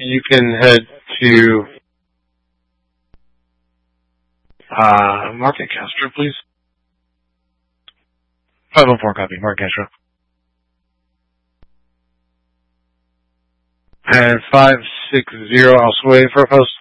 you can head to Market Castro, please. 514 copy, Market Castro. And 560, I'll sway for a post.